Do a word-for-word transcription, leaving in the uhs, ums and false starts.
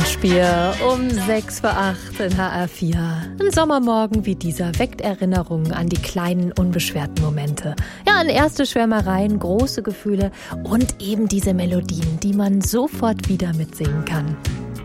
Endspiel um sechs vor acht in H R vier. Ein Sommermorgen wie dieser weckt Erinnerungen an die kleinen, unbeschwerten Momente. Ja, an erste Schwärmereien, große Gefühle und eben diese Melodien, die man sofort wieder mitsingen kann.